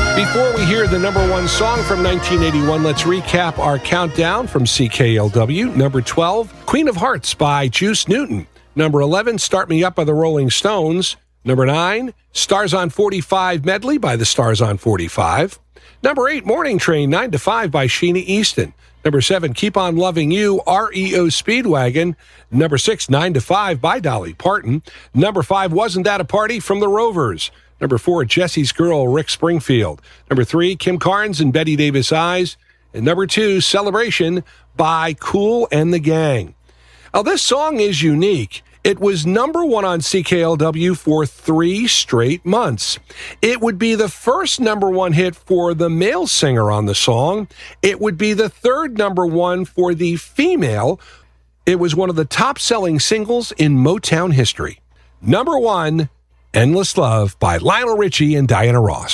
Before we hear the number one song from 1981, let's recap our countdown from CKLW. Number 12, Queen of Hearts by Juice Newton. Number 11, Start Me Up by the Rolling Stones. Number 9, Stars on 45 medley by the Stars on 45. Number 8, Morning Train 9 to 5 by Sheena Easton. Number 7, Keep on Loving You, REO Speedwagon. Number 6, 9 to 5 by Dolly Parton. Number 5, Wasn't That a Party from the Rovers. Number 4, Jesse's Girl, Rick Springfield. Number 3, Kim Carnes and Betty Davis Eyes. And number 2, Celebration by Kool and the Gang. Now, this song is unique. It was number one on CKLW for 3 straight months. It would be the first number one hit for the male singer on the song. It would be the third number one for the female. It was one of the top-selling singles in Motown history. Number 1, Endless Love by Lionel Richie and Diana Ross.